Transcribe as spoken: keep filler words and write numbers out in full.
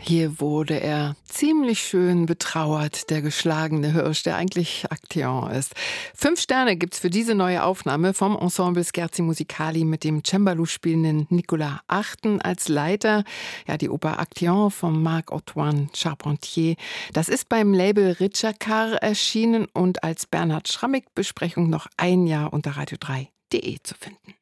Hier wurde er ziemlich schön betrauert, der geschlagene Hirsch, der eigentlich Acteon ist. Fünf Sterne gibt's für diese neue Aufnahme vom Ensemble Scherzi Musicali mit dem Cembalo spielenden Nicolas Achten als Leiter. Ja, die Oper Acteon von Marc-Antoine Charpentier. Das ist beim Label Ricercar erschienen und als Bernhard Schrammig Besprechung noch ein Jahr unter radio drei punkt de zu finden.